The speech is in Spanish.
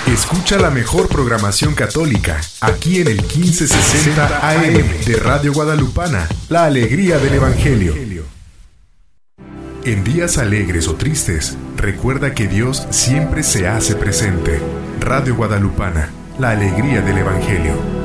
Escucha la mejor programación católica aquí en el 1560 AM de Radio Guadalupana, la alegría del Evangelio. En días alegres o tristes, recuerda que Dios siempre se hace presente. Radio Guadalupana, la alegría del Evangelio.